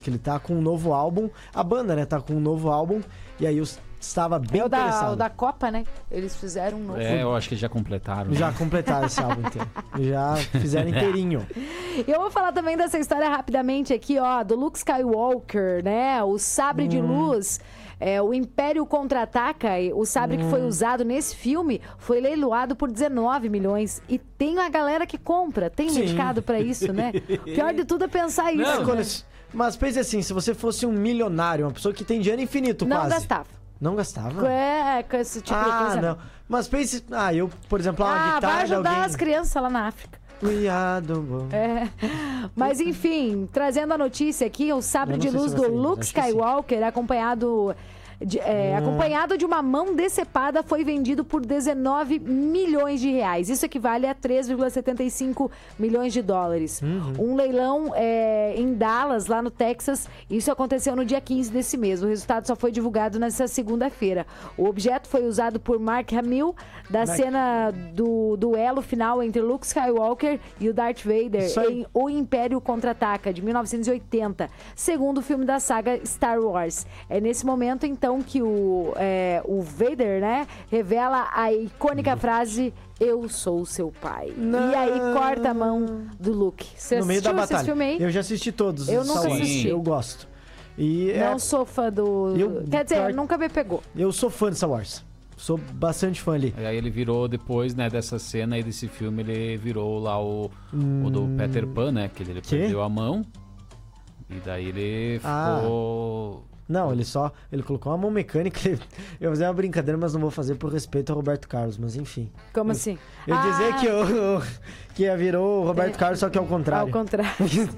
que ele tá com um novo álbum. A banda, né, tá com um novo álbum. E aí eu estava bem interessado. O da Copa, né? Eles fizeram um novo. Eu acho que já completaram. Já completaram esse álbum inteiro. Já fizeram inteirinho. Eu vou falar também dessa história rapidamente aqui, ó, do Luke Skywalker, né? O sabre de luz. O Império Contra-Ataca, o sabre que foi usado nesse filme, foi leiloado por 19 milhões. E tem a galera que compra, tem mercado pra isso, né? O pior de tudo é pensar isso. Não, né? Mas pense assim, se você fosse um milionário, uma pessoa que tem dinheiro infinito Não quase. gastava. Não gastava? Com esse tipo de pensamento. Não. Mas pense... eu, por exemplo, uma guitarra vai ajudar alguém... as crianças lá na África. Cuidado. Mas enfim, trazendo a notícia aqui, o sabre de luz do Luke Skywalker, acompanhado de uma mão decepada, foi vendido por 19 milhões de reais. Isso equivale a 3,75 milhões de dólares. Um leilão em Dallas, lá no Texas. Isso aconteceu no dia 15 desse mês. O resultado só foi divulgado nessa segunda-feira. O objeto foi usado por Mark Hamill da cena do duelo final entre Luke Skywalker e o Darth Vader em O Império Contra-Ataca, de 1980, segundo o filme da saga Star Wars. É nesse momento, então, que o Vader, né, revela a icônica frase: "Eu sou seu pai". Não. E aí corta a mão do Luke. Você no meio da batalha. Esse filme aí? Eu já assisti todos. Eu nunca assisti. Eu gosto. E não sou fã do... Quer dizer, nunca me pegou. Eu sou fã de Star Wars. Sou bastante fã ali. E aí ele virou, depois, né, dessa cena aí desse filme, ele virou lá o do Peter Pan, né? Que ele perdeu a mão. E daí ele ficou... Não, ele colocou uma mão mecânica. Eu vou fazer uma brincadeira, mas não vou fazer por respeito ao Roberto Carlos, mas enfim. Como assim? Eu dizer que virou o Roberto Carlos, só que ao contrário. Ao contrário.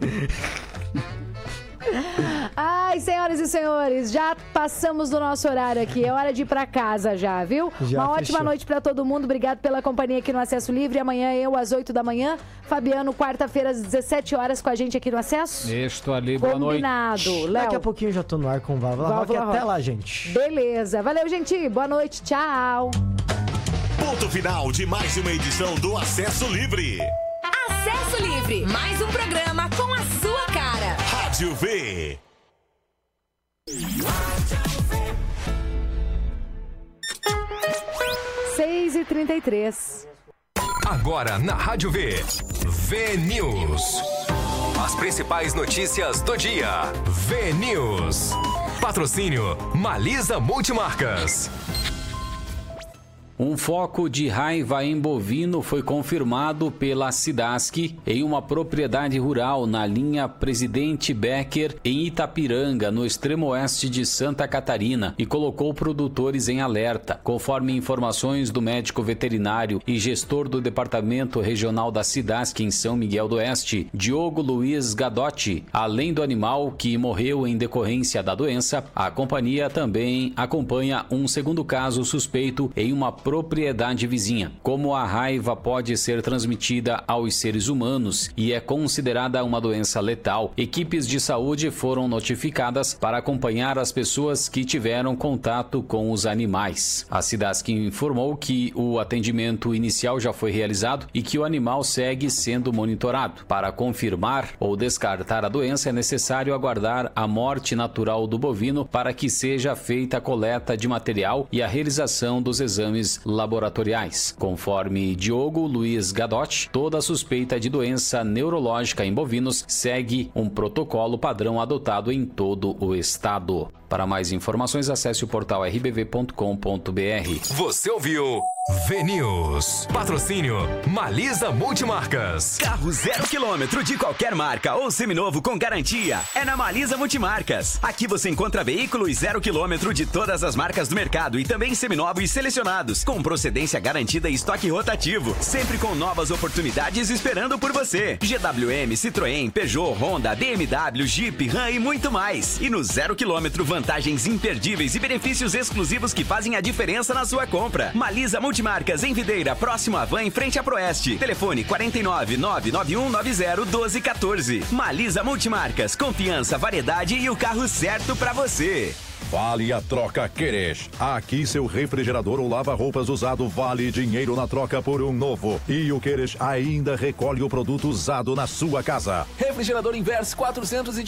Ai, senhoras e senhores, já passamos do nosso horário aqui. É hora de ir pra casa já, viu? Uma ótima noite pra todo mundo. Obrigado pela companhia aqui no Acesso Livre. Amanhã eu às 8 da manhã. Fabiano, quarta-feira às 17 horas com a gente aqui no Acesso. Estou ali, boa noite. Combinado. Léo. Daqui a pouquinho eu já tô no ar com o Válvula Rock. Até lá, gente. Beleza. Valeu, gente. Boa noite. Tchau. Ponto final de mais uma edição do Acesso Livre. Acesso Livre. Mais um programa com a sua cara. Rádio V. 6h33. Agora na Rádio V. V News. As principais notícias do dia. V News. Patrocínio Malisa Multimarcas. Um foco de raiva em bovino foi confirmado pela Cidasc em uma propriedade rural na linha Presidente Becker, em Itapiranga, no extremo oeste de Santa Catarina, e colocou produtores em alerta. Conforme informações do médico veterinário e gestor do Departamento Regional da Cidasc em São Miguel do Oeste, Diogo Luiz Gadotti, além do animal que morreu em decorrência da doença, a companhia também acompanha um segundo caso suspeito em uma propriedade vizinha. Como a raiva pode ser transmitida aos seres humanos e é considerada uma doença letal, equipes de saúde foram notificadas para acompanhar as pessoas que tiveram contato com os animais. A Cidasc informou que o atendimento inicial já foi realizado e que o animal segue sendo monitorado. Para confirmar ou descartar a doença, é necessário aguardar a morte natural do bovino para que seja feita a coleta de material e a realização dos exames laboratoriais. Conforme Diogo Luiz Gadotti, toda suspeita de doença neurológica em bovinos segue um protocolo padrão adotado em todo o estado. Para mais informações, acesse o portal rbv.com.br. Você ouviu V News. Patrocínio Malisa Multimarcas. Carro 0 km de qualquer marca ou seminovo com garantia é na Malisa Multimarcas. Aqui você encontra veículos 0 km de todas as marcas do mercado e também seminovos selecionados, com procedência garantida e estoque rotativo, sempre com novas oportunidades esperando por você. GWM, Citroën, Peugeot, Honda, BMW, Jeep, Ram e muito mais. E no 0 km, vantagens imperdíveis e benefícios exclusivos que fazem a diferença na sua compra. Malisa Multimarcas em Videira, próximo à Van, em frente à Proeste. Telefone 49 991 90 1214. Malisa Multimarcas, confiança, variedade e o carro certo pra você. Vale a troca Queres. Aqui seu refrigerador ou lava-roupas usado vale dinheiro na troca por um novo. E o Queres ainda recolhe o produto usado na sua casa. Refrigerador Inverse 400